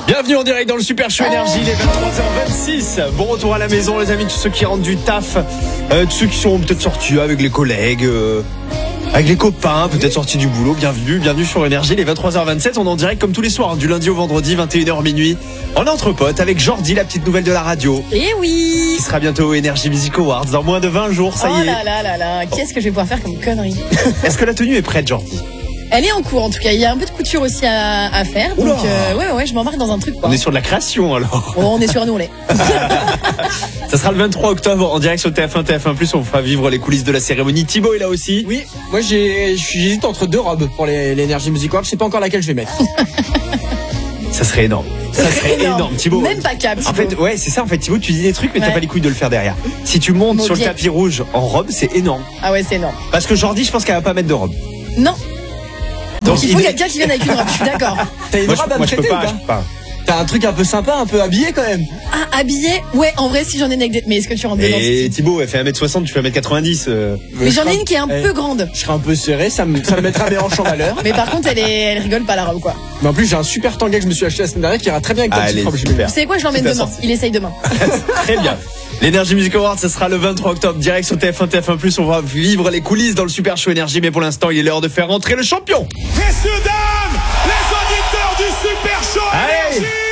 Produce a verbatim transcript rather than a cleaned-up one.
Bienvenue en direct dans le Super Show Énergie, les vingt-trois heures vingt-six. Bon retour à la maison, les amis, tous ceux qui rentrent du taf, euh, tous ceux qui sont peut-être sortis avec les collègues, euh, avec les copains, peut-être sortis du boulot. Bienvenue, bienvenue sur Énergie, les vingt-trois heures vingt-sept. On est en direct comme tous les soirs, hein, du lundi au vendredi, vingt et une heures minuit. On est entre potes avec Jordi, la petite nouvelle de la radio. Eh oui. Qui sera bientôt au Energy Music Awards dans moins de vingt jours, ça oh y est. là là là là, qu'est-ce que je vais pouvoir faire comme connerie. Est-ce que la tenue est prête, Jordi? Elle est en cours en tout cas, il y a un peu de couture aussi à, à faire. Donc euh, ouais ouais, je m'embarque dans un truc quoi. On est sur de la création alors. Oh, on est sur un ourlet. Ça sera le vingt-trois octobre en direct sur T F un, T F un plus, on fera vivre les coulisses de la cérémonie. Thibaut est là aussi. Oui, moi j'ai, j'hésite entre deux robes pour les, l'Energy Music Awards, je sais pas encore laquelle je vais mettre. Ça serait énorme. Ça serait énorme, énorme. Thibaut. Même pas cap. En fait, ouais, c'est ça. En fait, Thibaut, tu dis des trucs, mais ouais. T'as pas les couilles de le faire derrière. Si tu montes Mon sur biais. le tapis rouge en robe, c'est énorme. Ah ouais, c'est énorme. Parce que Jordi, je pense qu'elle va pas mettre de robe. Non. Donc, Donc il faut il... quelqu'un qui vienne avec une robe. Je suis d'accord. T'as une moi, robe je, à me moi, je peux prêter pas, ou je peux pas. T'as un truc un peu sympa, un peu habillé quand même. Ah, habillé. Ouais, en vrai, si j'en ai une. avec- Mais est-ce que tu rentres dedans? Et si- Thibaut, elle fait un mètre soixante, tu fais un mètre quatre-vingt-dix. Euh... Mais j'en ai serai- une qui est un eh, peu grande. Je serai un peu serré, ça me, ça me mettra mes hanches en valeur. Mais par contre, elle est, elle rigole pas la robe quoi. Mais en plus, j'ai un super tanguay que je me suis acheté la semaine dernière qui ira très bien avec ta Ah, petite elle est robe. je super. Vous savez quoi, je l'emmène Super demain. sorti. Il essaye demain. Très bien. L'Energy Music Awards, ça sera le vingt-trois octobre, direct sur T F un, T F un plus. On va vivre les coulisses dans le Super Show Énergie, mais pour l'instant, il est l'heure de faire rentrer le champion. Messieurs, dames, les auditeurs du Super Show Allez. Énergie.